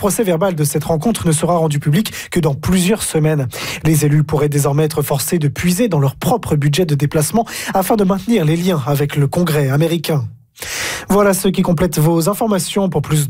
procès-verbal de cette rencontre ne sera rendu public que dans plusieurs semaines. Les élus pourraient désormais être forcés de puiser dans leur propre budget de déplacement afin de maintenir les liens avec le Congrès américain. Voilà ce qui complète vos informations. Pour plus